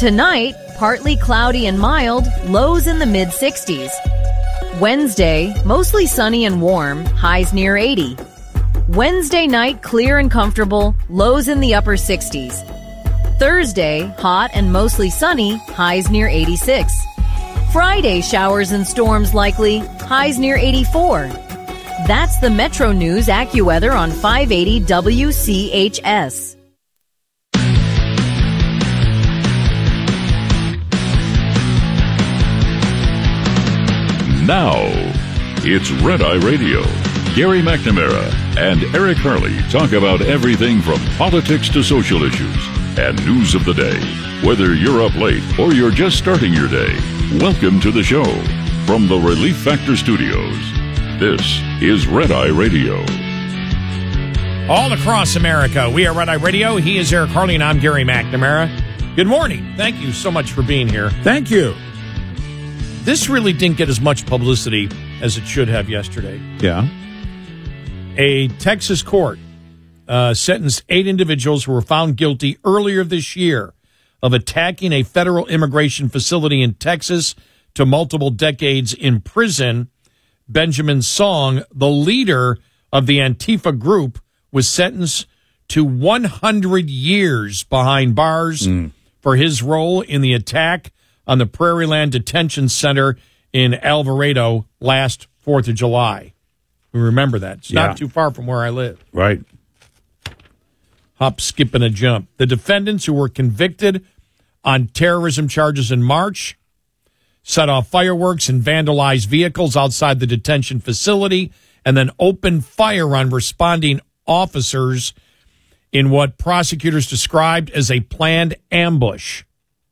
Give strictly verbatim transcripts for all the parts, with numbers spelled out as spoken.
Tonight, partly cloudy and mild, lows in the mid sixties. Wednesday, mostly sunny and warm, highs near eighty. Wednesday night, clear and comfortable, lows in the upper sixties. Thursday, hot and mostly sunny, highs near eighty-six. Friday, showers and storms likely, highs near eighty-four. That's the Metro News AccuWeather on five eighty W C H S. Now, it's Red Eye Radio. Gary McNamara and Eric Harley talk about everything from politics to social issues and news of the day. Whether you're up late or you're just starting your day, welcome to the show. From the Relief Factor Studios, this is Red Eye Radio. All across America, we are Red Eye Radio. He is Eric Harley, and I'm Gary McNamara. Good morning. Thank you so much for being here. Thank you. This really didn't get as much publicity as it should have yesterday. Yeah. A Texas court uh, sentenced eight individuals who were found guilty earlier this year of attacking a federal immigration facility in Texas to multiple decades in prison. Benjamin Song, the leader of the Antifa group, was sentenced to one hundred years behind bars mm. for his role in the attack on the Prairieland Detention Center in Alvarado last fourth of July. We remember that. It's yeah. not too far from where I live. Right. Hop, skip, and a jump. The defendants who were convicted on terrorism charges in March set off fireworks and vandalized vehicles outside the detention facility and then opened fire on responding officers in what prosecutors described as a planned ambush.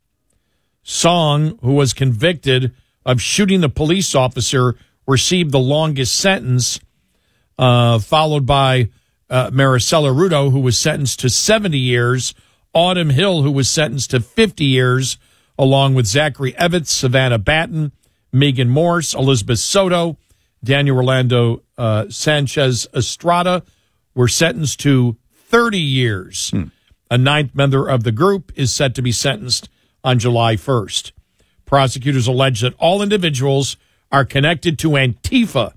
Song, who was convicted of shooting the police officer, received the longest sentence, uh, followed by uh, Maricela Rudo, who was sentenced to seventy years, Autumn Hill, who was sentenced to fifty years, along with Zachary Evans, Savannah Batten, Megan Morse, Elizabeth Soto, Daniel Rolando uh, Sanchez Estrada, were sentenced to thirty years. Hmm. A ninth member of the group is set to be sentenced on July first. Prosecutors allege that all individuals are connected to Antifa,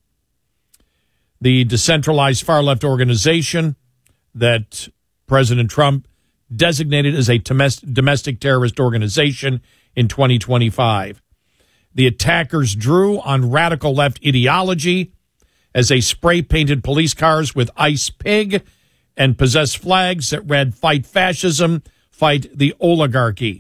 the decentralized far-left organization that President Trump designated as a domestic terrorist organization in twenty twenty-five. The attackers drew on radical left ideology as they spray-painted police cars with Ice Pig and possessed flags that read, "Fight fascism, fight the oligarchy."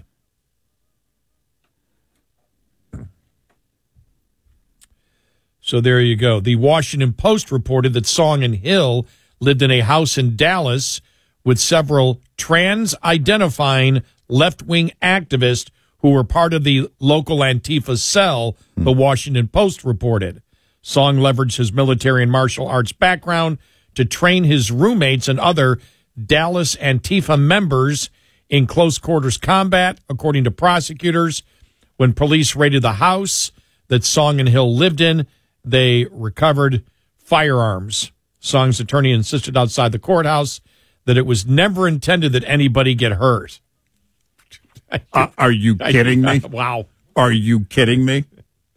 So there you go. The Washington Post reported that Song and Hill lived in a house in Dallas with several trans-identifying left-wing activists who were part of the local Antifa cell, the Washington Post reported. Song leveraged his military and martial arts background to train his roommates and other Dallas Antifa members in close-quarters combat, according to prosecutors. When police raided the house that Song and Hill lived in, they recovered firearms. Song's attorney insisted outside the courthouse that it was never intended that anybody get hurt. Uh, are you kidding me? Wow. Are you kidding me?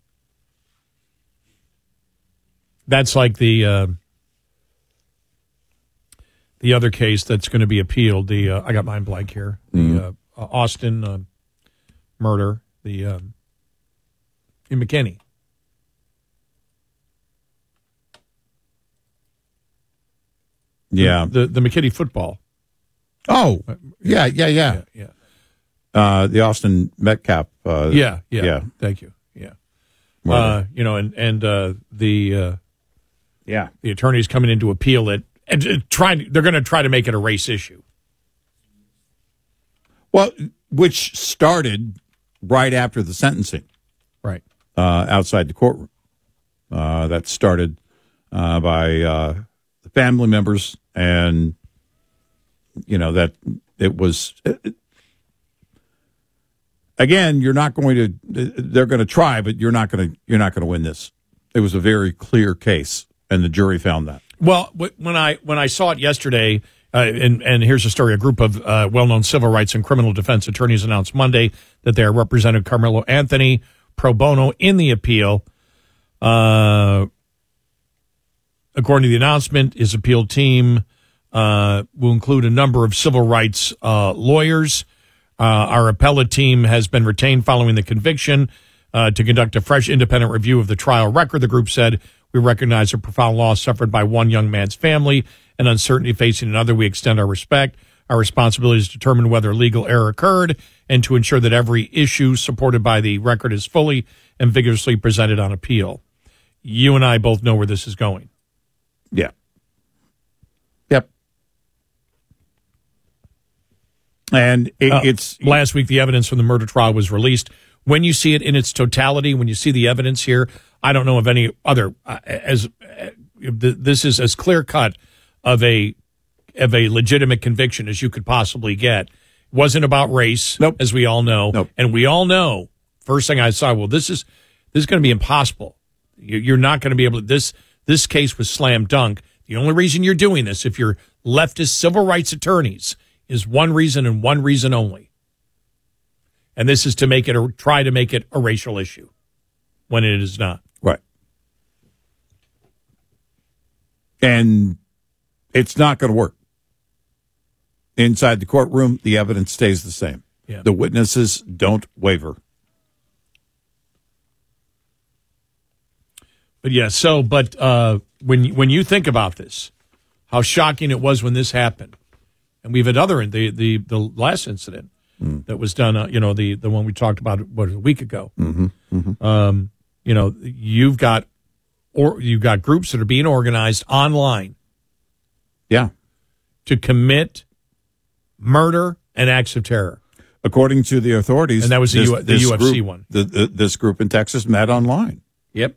That's like the uh, the other case that's going to be appealed. The uh, I got mine blank here. The mm. uh, Austin uh, murder. The uh, in McKinney. Yeah, the the, the McKinney football. Oh, yeah, yeah, yeah, yeah. yeah. Uh, the Austin Metcalf. Uh, yeah, yeah, yeah. Thank you. Yeah. Uh, you know, and and uh, the uh, yeah the attorneys coming in to appeal it and uh, trying. They're going to try to make it a race issue. Well, which started right after the sentencing, right uh, outside the courtroom. Uh, that started uh, by. Uh, family members, and you know that it was it, again you're not going to they're going to try, but you're not going to you're not going to win this. It was a very clear case, and the jury found that. Well, when I when I saw it yesterday, Uh, and, and here's a story. A group of uh, well-known civil rights and criminal defense attorneys announced Monday that they are representing Carmelo Anthony pro bono in the appeal. Uh, according to the announcement, his appeal team uh, will include a number of civil rights uh, lawyers. Uh, our appellate team has been retained following the conviction uh, to conduct a fresh independent review of the trial record, the group said. We recognize the profound loss suffered by one young man's family and uncertainty facing another. We extend our respect. Our responsibility is to determine whether legal error occurred and to ensure that every issue supported by the record is fully and vigorously presented on appeal. You and I both know where this is going. Yeah. Yep. And it, uh, it's... Last week, the evidence from the murder trial was released. When you see it in its totality, when you see the evidence here, I don't know of any other... Uh, as uh, this is as clear-cut of a of a legitimate conviction as you could possibly get. It wasn't about race, nope. as we all know. Nope. And we all know, first thing I saw, well, this is this is going to be impossible. You're not going to be able to... This, this case was slam dunk. The only reason you're doing this, if you're leftist civil rights attorneys, is one reason and one reason only. And this is to make it or try to make it a racial issue when it is not. Right. And it's not going to work. Inside the courtroom, the evidence stays the same. Yeah. The witnesses don't waver. But yeah, so, but uh, when, when you think about this, how shocking it was when this happened, and we've had other, the, the, the last incident mm. that was done, uh, you know, the, the one we talked about, what, a week ago. Mm-hmm. Mm-hmm. Um, you know, you've got, or you've got groups that are being organized online. Yeah. To commit murder and acts of terror. According to the authorities. And that was the, this, U- the this U F C group, one. The, the, this group in Texas met online. Yep.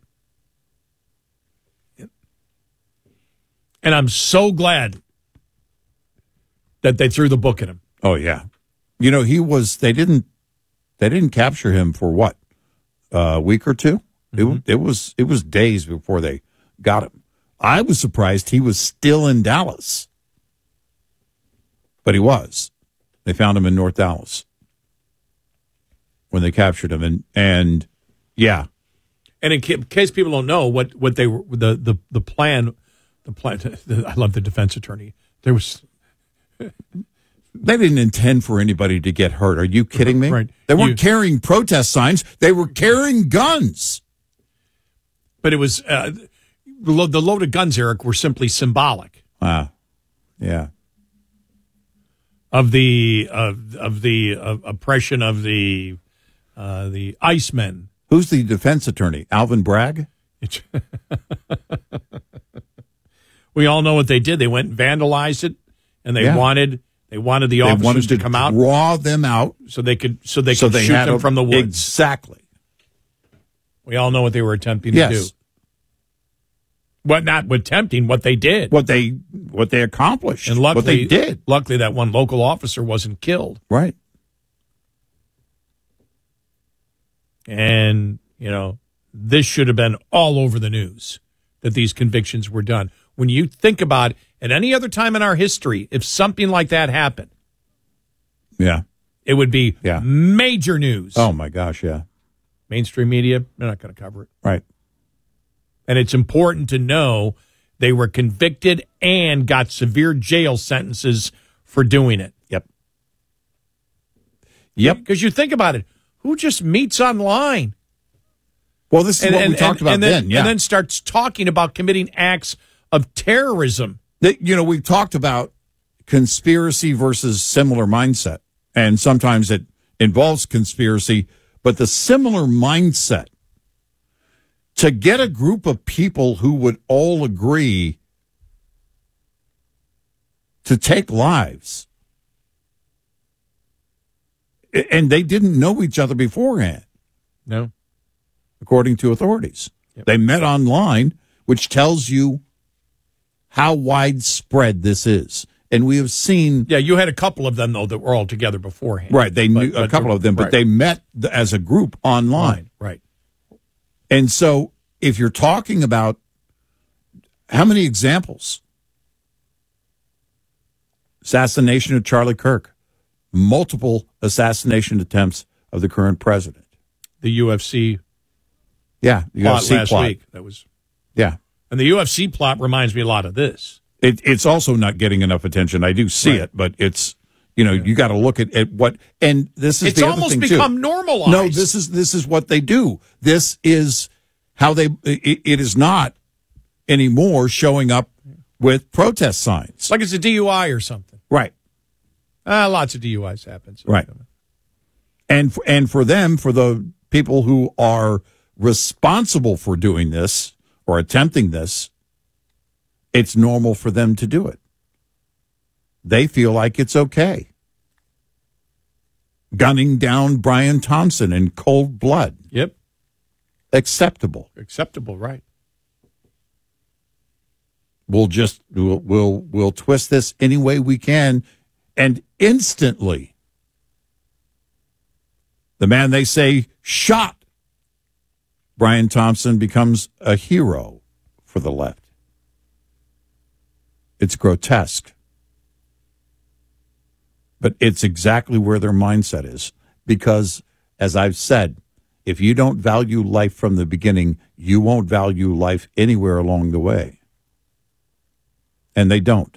Yep. And I'm so glad that they threw the book at him. Oh, yeah. You know, he was, they didn't, they didn't capture him for what? Uh, a week or two? Mm-hmm. It, it was, it was days before they got him. I was surprised he was still in Dallas. But he was. They found him in North Dallas when they captured him. And, and yeah. And in case people don't know what, what they were, the, the, the plan, the plan, I love the defense attorney. There was. They didn't intend for anybody to get hurt. Are you kidding me? Right. They weren't you, carrying protest signs. They were carrying guns. But it was, uh, the loaded guns, Eric, were simply symbolic. Wow. Yeah. Of the of of the uh, oppression of the uh, the Icemen. Who's the defense attorney? Alvin Bragg? We all know what they did. They went and vandalized it, and they yeah. wanted they wanted the officers they wanted to, to come out, draw them out, so they could so they so could they shoot had them a, from the woods. Exactly. We all know what they were attempting yes. to do. What not attempting, what they did. What they what they accomplished. And luckily, what they did. Luckily, that one local officer wasn't killed. Right. And, you know, this should have been all over the news that these convictions were done. When you think about, at any other time in our history, if something like that happened, yeah, it would be yeah. major news. Oh, my gosh, yeah. Mainstream media, they're not going to cover it. Right. And it's important to know they were convicted and got severe jail sentences for doing it. Yep. Yep. Because you think about it, who just meets online? Well, this is and, what and, we talked and, about and then, then, yeah. And then starts talking about committing acts of terrorism. That, you know, we've talked about conspiracy versus similar mindset, and sometimes it involves conspiracy, but the similar mindset, to get a group of people who would all agree to take lives, and they didn't know each other beforehand. No. According to authorities. Yep. They met online, which tells you how widespread this is. And we have seen... Yeah, you had a couple of them, though, that were all together beforehand. Right, they but, knew but, a couple of them, but right. they met as a group online. Right, right. And so if you're talking about how many examples assassination of Charlie Kirk, multiple assassination attempts of the current president. The U F C Yeah, the plot U F C last plot. week. That was, Yeah. and the U F C plot reminds me a lot of this. It, it's also not getting enough attention. I do see Right. it, but it's, you know, you got to look at, at what, and this is It's the other almost thing become too. normalized. No, this is this is what they do. This is how they. It, it is not anymore showing up with protest signs. It's like it's a D U I or something. Right, Uh, lots of D U Is happen. So right. And for, and for them, for the people who are responsible for doing this or attempting this, it's normal for them to do it. They feel like it's okay. Gunning down Brian Thompson in cold blood. Yep. Acceptable. Acceptable, right. We'll just we'll we'll, we'll twist this any way we can, and instantly the man they say shot Brian Thompson becomes a hero for the left. It's grotesque. But it's exactly where their mindset is. Because, as I've said, if you don't value life from the beginning, you won't value life anywhere along the way. And they don't.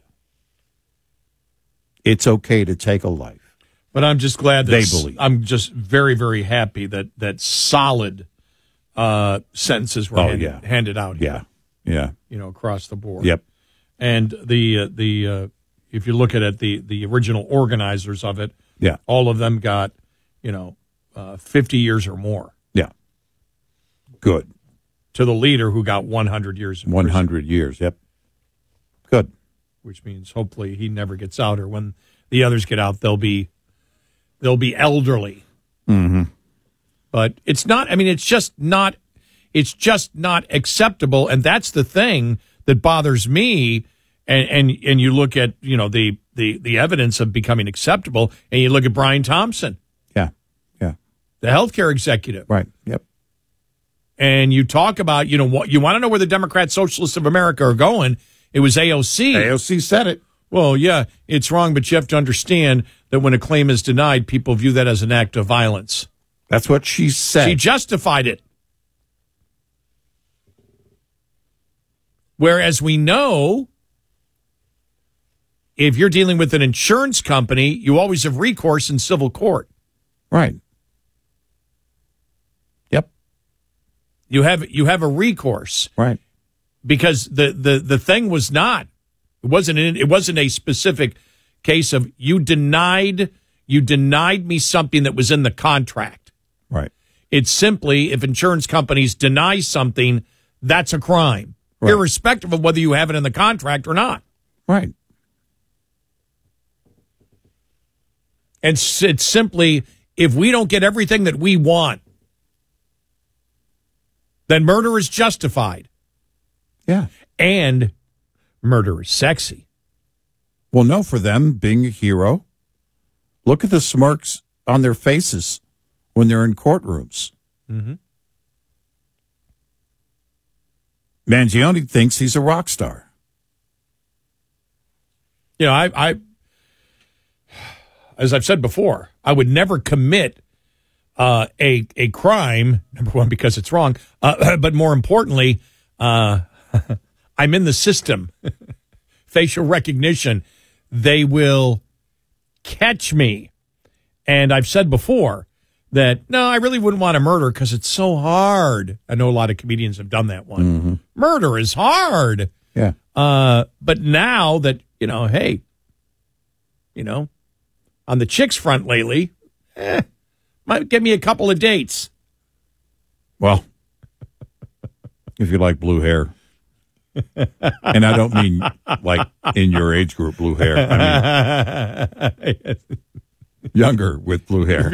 It's okay to take a life. But I'm just glad that They s- believe. I'm just very, very happy that that solid uh, sentences were Oh, handed, yeah. handed out here, Yeah. Yeah. you know, across the board. Yep. And the uh, the uh, if you look at it, the the original organizers of it, Yeah. all of them got, you know, uh, fifty years or more. Yeah. Good. To the leader who got one hundred years. in one prison, hundred years. Yep. Good. which means hopefully he never gets out, or when the others get out, they'll be they'll be elderly. Mm-hmm. But it's not. I mean, it's just not. It's just not acceptable, and that's the thing that bothers me. And and and you look at, you know, the the the evidence of becoming acceptable, and you look at Brian Thompson, Yeah. Yeah. the healthcare executive, Right. Yep. and you talk about, you know, what you want to know where the Democrat Socialists of America are going. It was A O C. A O C said it. Well, yeah, it's wrong, but you have to understand that when a claim is denied, people view that as an act of violence. That's what she said. She justified it. Whereas we know, if you're dealing with an insurance company, you always have recourse in civil court. Right. Yep. You have you have a recourse Right. because the, the, the thing was not it wasn't an, it wasn't a specific case of you denied you denied me something that was in the contract. Right. It's simply, if insurance companies deny something, that's a crime, Right. irrespective of whether you have it in the contract or not. Right. And s- it's simply, if we don't get everything that we want, then murder is justified. Yeah. And murder is sexy. Well, no, for them being a hero, look at the smirks on their faces when they're in courtrooms. Mm-hmm. Mangione thinks he's a rock star. You know, I, I, as I've said before, I would never commit uh, a a crime. Number one, because it's wrong, uh, but more importantly, uh, I'm in the system. Facial recognition. They will catch me, and I've said before that no, I really wouldn't want to murder because it's so hard. I know a lot of comedians have done that one. Mm-hmm. Murder is hard. Yeah. Uh, but now that, you know, hey, you know, on the chicks front lately, eh, might give me a couple of dates. Well, if you like blue hair. And I don't mean like in your age group blue hair. I mean younger with blue hair.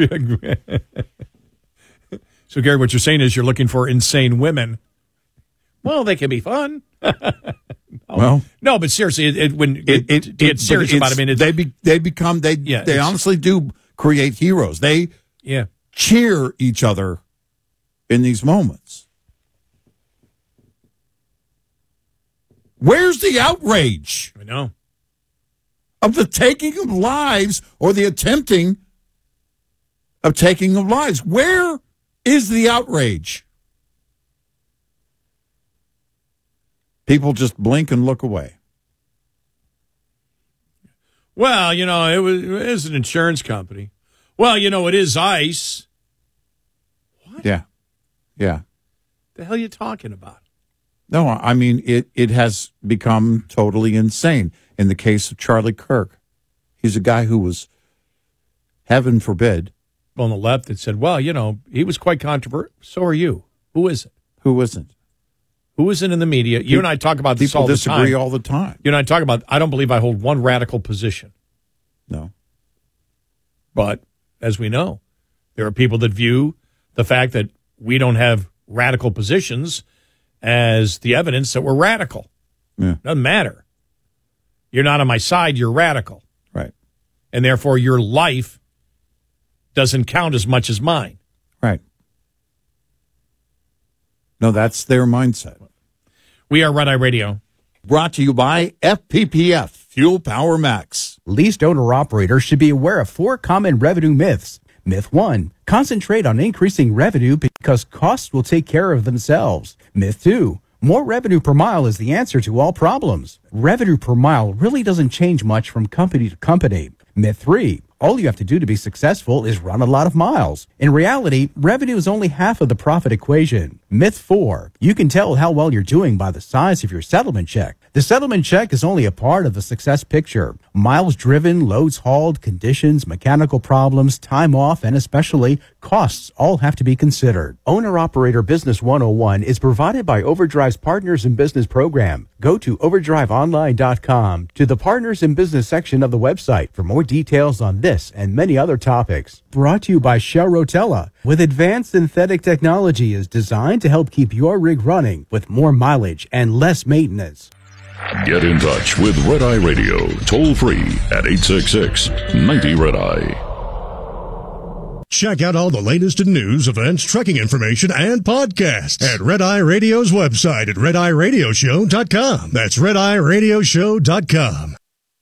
So, Gary, what you're saying is you're looking for insane women. Well, they can be fun. Well, no, but seriously, it, it, when it, it, to it, get serious but about it, I mean, it's, they be, they become they Yeah, they it's- honestly do create heroes. They yeah. cheer each other in these moments. Where's the outrage? I know. of the taking of lives or the attempting of taking of lives. Where is the outrage? People just blink and look away. Well, you know, it was, it was an insurance company. Well, you know, it is ICE. What? Yeah. Yeah. The hell are you talking about? No, I mean, it, it has become totally insane. In the case of Charlie Kirk, he's a guy who was, heaven forbid. On the left that said, well, you know, he was quite controversial. So are you. Who is it? Who isn't? Who isn't in the media? You and I talk about this all the time. People disagree all the time. You and I talk about, I don't believe I hold one radical position. No. But as we know, there are people that view the fact that we don't have radical positions as the evidence that we're radical. Yeah. Doesn't matter. You're not on my side, you're radical. Right. And therefore your life doesn't count as much as mine. Right. No, that's their mindset. We are Red Eye Radio. Brought to you by F P P F, Fuel Power Max. Leased owner-operators should be aware of four common revenue myths. Myth one, concentrate on increasing revenue because costs will take care of themselves. Myth two, more revenue per mile is the answer to all problems. Revenue per mile really doesn't change much from company to company. Myth three, all you have to do to be successful is run a lot of miles. In reality, revenue is only half of the profit equation. Myth four, you can tell how well you're doing by the size of your settlement check. The settlement check is only a part of the success picture. Miles driven, loads hauled, conditions, mechanical problems, time off, and especially costs all have to be considered. Owner-Operator Business one oh one is provided by Overdrive's Partners in Business program. Go to overdrive online dot com to the Partners in Business section of the website for more details on this and many other topics. Brought to you by Shell Rotella, with advanced synthetic technology is designed to help keep your rig running with more mileage and less maintenance. Get in touch with Red Eye Radio, toll free at eight six six, nine zero, Red Eye. Check out all the latest in news, events, trucking information, and podcasts at Red Eye Radio's website at red eye radio show dot com. That's red eye radio show dot com.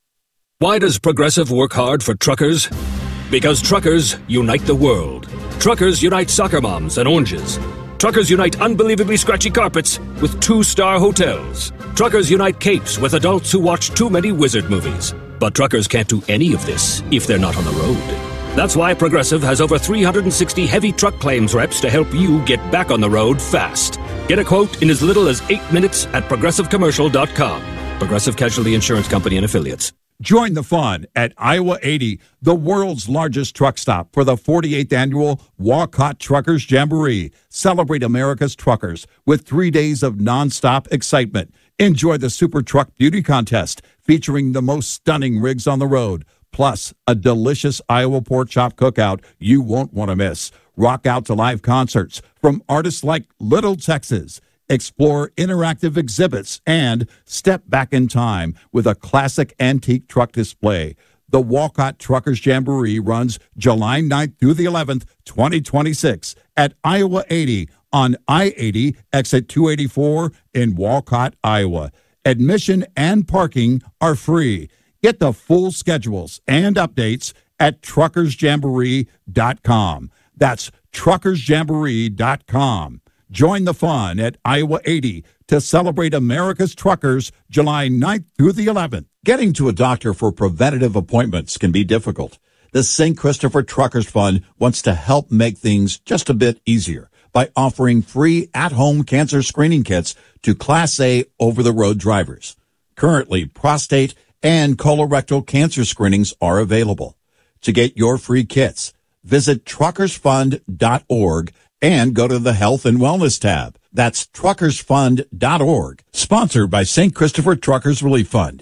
Why does Progressive work hard for truckers? Because truckers unite the world. Truckers unite soccer moms and oranges. Truckers unite unbelievably scratchy carpets with two-star hotels. Truckers unite capes with adults who watch too many wizard movies. But truckers can't do any of this if they're not on the road. That's why Progressive has over three hundred sixty heavy truck claims reps to help you get back on the road fast. Get a quote in as little as eight minutes at progressive commercial dot com. Progressive Casualty Insurance Company and Affiliates. Join the fun at Iowa eighty, the world's largest truck stop, for the forty-eighth annual Walcott Truckers Jamboree. Celebrate America's truckers with three days of nonstop excitement. Enjoy the Super Truck Beauty Contest featuring the most stunning rigs on the road, plus a delicious Iowa pork chop cookout you won't want to miss. Rock out to live concerts from artists like Little Texas. Explore interactive exhibits and step back in time with a classic antique truck display. The Walcott Truckers Jamboree runs July ninth through the eleventh, twenty twenty-six at Iowa eighty on I eighty, exit two eighty-four in Walcott, Iowa. Admission and parking are free. Get the full schedules and updates at truckers jamboree dot com. That's truckers jamboree dot com. Join the fun at Iowa eighty to celebrate America's truckers July ninth through the eleventh. Getting to a doctor for preventative appointments can be difficult. The Saint Christopher Truckers Fund wants to help make things just a bit easier by offering free at-home cancer screening kits to Class A over-the-road drivers. Currently, prostate and colorectal cancer screenings are available. To get your free kits, visit truckers fund dot org and go to the Health and Wellness tab. That's truckers fund dot org. Sponsored by Saint Christopher Truckers Relief Fund.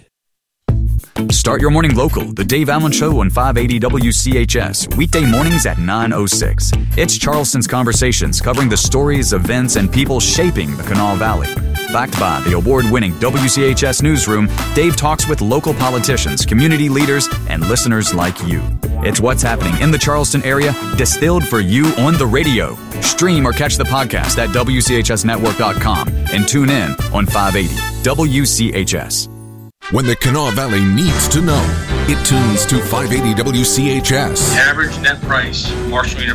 Start your morning local, the Dave Allen Show on five eighty W C H S, weekday mornings at nine oh six. It's Charleston's Conversations, covering the stories, events, and people shaping the Kanawha Valley. Backed by the award-winning W C H S Newsroom, Dave talks with local politicians, community leaders, and listeners like you. It's what's happening in the Charleston area, distilled for you on the radio. Stream or catch the podcast at W C H S network dot com and tune in on five eighty W C H S. When the Kanawha Valley needs to know. It tunes to five eighty W C H S. The average net price, Marshall University.